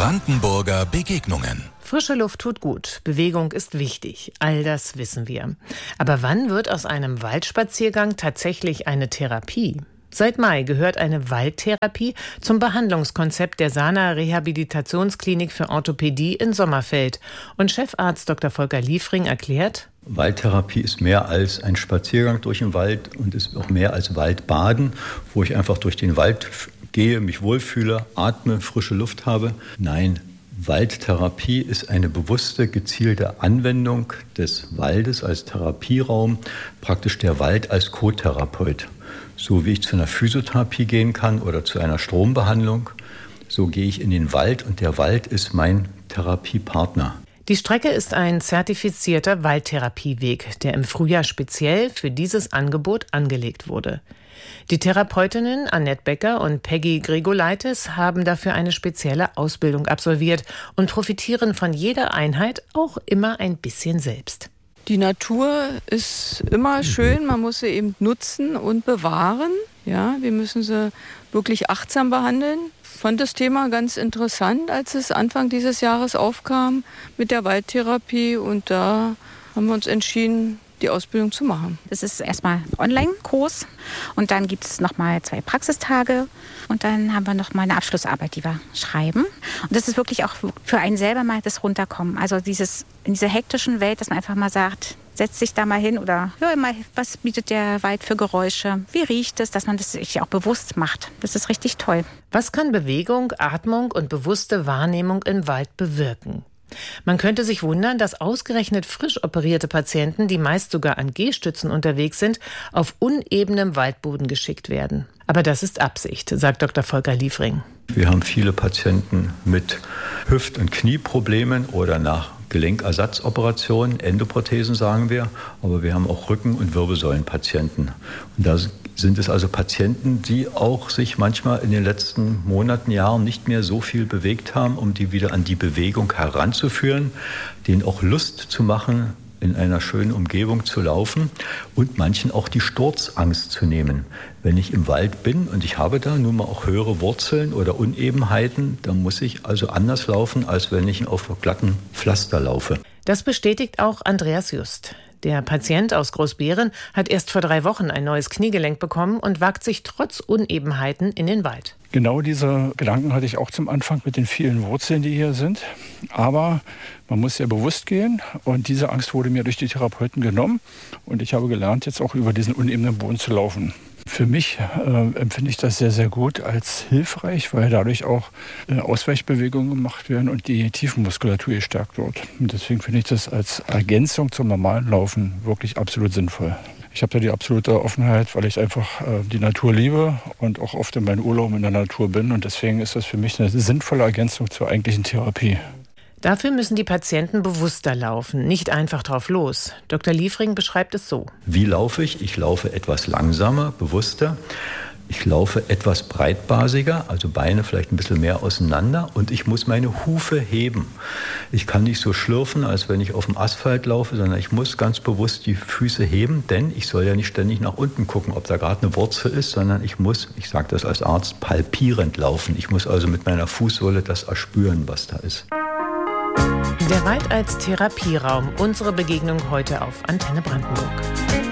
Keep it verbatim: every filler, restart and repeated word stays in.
Brandenburger Begegnungen. Frische Luft tut gut, Bewegung ist wichtig, all das wissen wir. Aber wann wird aus einem Waldspaziergang tatsächlich eine Therapie? Seit Mai gehört eine Waldtherapie zum Behandlungskonzept der Sana Rehabilitationsklinik für Orthopädie in Sommerfeld. Und Chefarzt Doktor Volker Liefring erklärt: Waldtherapie ist mehr als ein Spaziergang durch den Wald und ist auch mehr als Waldbaden, wo ich einfach durch den Wald gehe, mich wohlfühle, atme, frische Luft habe. Nein, Waldtherapie ist eine bewusste, gezielte Anwendung des Waldes als Therapieraum, praktisch der Wald als Co-Therapeut. So wie ich zu einer Physiotherapie gehen kann oder zu einer Strombehandlung, so gehe ich in den Wald und der Wald ist mein Therapiepartner. Die Strecke ist ein zertifizierter Waldtherapieweg, der im Frühjahr speziell für dieses Angebot angelegt wurde. Die Therapeutinnen Annette Becker und Peggy Gregolaitis haben dafür eine spezielle Ausbildung absolviert und profitieren von jeder Einheit auch immer ein bisschen selbst. Die Natur ist immer schön, man muss sie eben nutzen und bewahren. Ja, wir müssen sie wirklich achtsam behandeln. Ich fand das Thema ganz interessant, als es Anfang dieses Jahres aufkam mit der Waldtherapie. Und da haben wir uns entschieden, die Ausbildung zu machen. Das ist erstmal ein Online-Kurs und dann gibt es nochmal zwei Praxistage und dann haben wir nochmal eine Abschlussarbeit, die wir schreiben. Und das ist wirklich auch für einen selber mal das Runterkommen. Also dieses in dieser hektischen Welt, dass man einfach mal sagt, setz dich da mal hin oder hör mal, was bietet der Wald für Geräusche, wie riecht es, dass man das sich auch bewusst macht. Das ist richtig toll. Was kann Bewegung, Atmung und bewusste Wahrnehmung im Wald bewirken? Man könnte sich wundern, dass ausgerechnet frisch operierte Patienten, die meist sogar an Gehstützen unterwegs sind, auf unebenem Waldboden geschickt werden. Aber das ist Absicht, sagt Doktor Volker Liefring. Wir haben viele Patienten mit Hüft- und Knieproblemen oder nach Gelenkersatzoperationen, Endoprothesen sagen wir, aber wir haben auch Rücken- und Wirbelsäulenpatienten. Und da sind es also Patienten, die auch sich manchmal in den letzten Monaten, Jahren nicht mehr so viel bewegt haben, um die wieder an die Bewegung heranzuführen, denen auch Lust zu machen, in einer schönen Umgebung zu laufen und manchen auch die Sturzangst zu nehmen. Wenn ich im Wald bin und ich habe da nun mal auch höhere Wurzeln oder Unebenheiten, dann muss ich also anders laufen, als wenn ich auf glatten Pflaster laufe. Das bestätigt auch Andreas Just. Der Patient aus Großbeeren hat erst vor drei Wochen ein neues Kniegelenk bekommen und wagt sich trotz Unebenheiten in den Wald. Genau diese Gedanken hatte ich auch zum Anfang mit den vielen Wurzeln, die hier sind. Aber man muss sehr bewusst gehen und diese Angst wurde mir durch die Therapeuten genommen. Und ich habe gelernt, jetzt auch über diesen unebenen Boden zu laufen. Für mich äh, empfinde ich das sehr, sehr gut als hilfreich, weil dadurch auch äh, Ausweichbewegungen gemacht werden und die Tiefenmuskulatur gestärkt wird. Und deswegen finde ich das als Ergänzung zum normalen Laufen wirklich absolut sinnvoll. Ich habe da die absolute Offenheit, weil ich einfach äh, die Natur liebe und auch oft in meinen Urlauben in der Natur bin. Und deswegen ist das für mich eine sinnvolle Ergänzung zur eigentlichen Therapie. Dafür müssen die Patienten bewusster laufen, nicht einfach drauf los. Doktor Liefring beschreibt es so. Wie laufe ich? Ich laufe etwas langsamer, bewusster. Ich laufe etwas breitbasiger, also Beine vielleicht ein bisschen mehr auseinander und ich muss meine Hufe heben. Ich kann nicht so schlürfen, als wenn ich auf dem Asphalt laufe, sondern ich muss ganz bewusst die Füße heben, denn ich soll ja nicht ständig nach unten gucken, ob da gerade eine Wurzel ist, sondern ich muss, ich sage das als Arzt, palpierend laufen. Ich muss also mit meiner Fußsohle das erspüren, was da ist. Der Wald als Therapieraum. Unsere Begegnung heute auf Antenne Brandenburg.